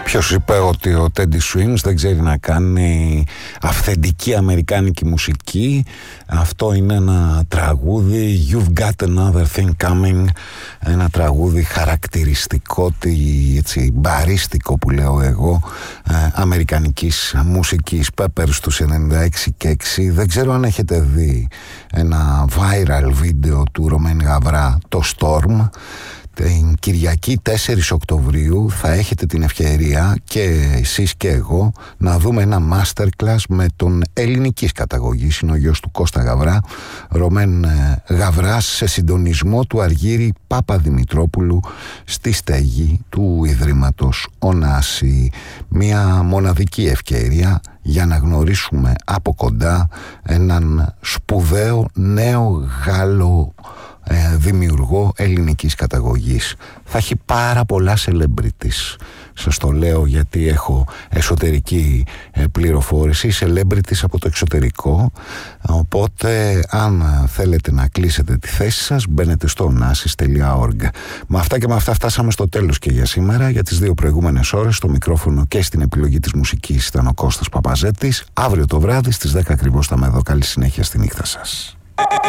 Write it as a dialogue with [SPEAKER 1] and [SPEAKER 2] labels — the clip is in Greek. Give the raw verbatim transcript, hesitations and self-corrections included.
[SPEAKER 1] Ποιος είπε ότι ο Teddy Swims δεν ξέρει να κάνει αυθεντική αμερικάνικη μουσική? Αυτό είναι ένα τραγούδι, You've Got Another Thing Coming, ένα τραγούδι χαρακτηριστικό, έτσι, μπαρίστικο που λέω εγώ, ε, αμερικανικής μουσικής. Peppers τους ενενήντα έξι και έξι. Δεν ξέρω αν έχετε δει ένα viral βίντεο του Ρωμέν Γαβρά, το Storm. Την Κυριακή τέσσερις Οκτωβρίου θα έχετε την ευκαιρία και εσείς και εγώ να δούμε ένα masterclass με τον ελληνικής καταγωγής, είναι ο γιος του Κώστα Γαβρά, Ρωμέν Γαβράς, σε συντονισμό του Αργύρη Παπαδημητρόπουλου στη στέγη του Ιδρύματος Ωνάση. Μια μοναδική ευκαιρία για να γνωρίσουμε από κοντά έναν σπουδαίο νέο Γάλλο ε, δημιουργό ελληνικής καταγωγής. Θα έχει πάρα πολλά celebrities. Σας το λέω γιατί έχω εσωτερική ε, πληροφόρηση, celebrities από το εξωτερικό. Οπότε αν θέλετε να κλείσετε τη θέση σας, μπαίνετε στο onassis τελεία org. Με αυτά και με αυτά φτάσαμε στο τέλος και για σήμερα. Για τις δύο προηγούμενες ώρες στο μικρόφωνο και στην επιλογή της μουσικής ήταν ο Κώστας Παπαζέτης. Αύριο το βράδυ στις δέκα ακριβώς θα είμαι εδώ. Καλή συνέχεια στη νύχτα σας.